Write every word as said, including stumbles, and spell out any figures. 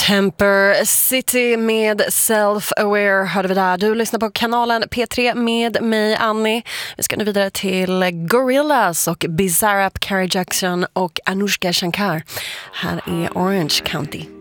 Temper City med Self-Aware hörde vi där. Du lyssnar på kanalen P tre med mig, Annie. Vi ska nu vidare till Gorillaz och Bizarrap, Carrie Jackson och Anushka Shankar. Här är Orange County.